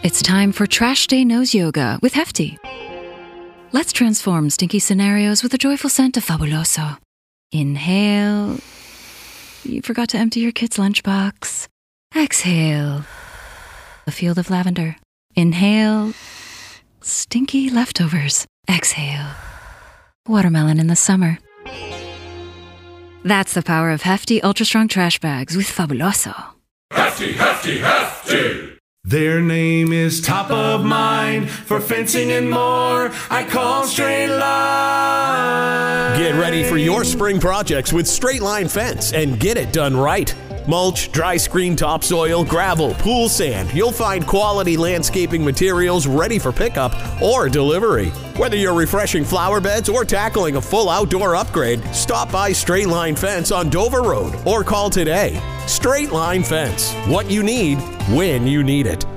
It's time for Trash Day Nose Yoga with Hefty. Let's transform stinky scenarios with a joyful scent of Fabuloso. Inhale. You forgot to empty your kid's lunchbox. Exhale. A field of lavender. Inhale. Stinky leftovers. Exhale. Watermelon in the summer. That's the power of Hefty Ultra Strong Trash Bags with Fabuloso. Hefty, hefty, hefty! Their name is top of mind for fencing and more. I call Straight Line. Get ready for your spring projects with Straight Line Fence and get it done right. Mulch, dry screen topsoil, gravel, pool sand. You'll find quality landscaping materials ready for pickup or delivery. Whether you're refreshing flower beds or tackling a full outdoor upgrade, stop by Straight Line Fence on Dover Road or call today. Straight Line Fence. What you need, when you need it.